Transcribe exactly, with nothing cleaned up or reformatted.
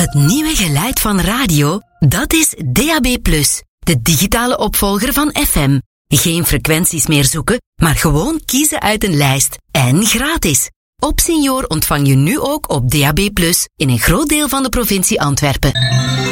Het nieuwe geluid van radio, dat is D A B plus, de digitale opvolger van F M. Geen frequenties meer zoeken, maar gewoon kiezen uit een lijst. En gratis. Op Senior ontvang je nu ook op D A B plus in een groot deel van de provincie Antwerpen.